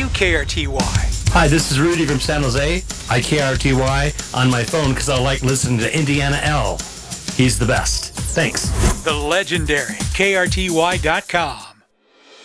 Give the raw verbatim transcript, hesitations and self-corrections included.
you K R T Y. Hi, this is Rudy from San Jose. I K R T Y on my phone because I like listening to Indiana L. He's the best. Thanks. The legendary K R T Y dot com.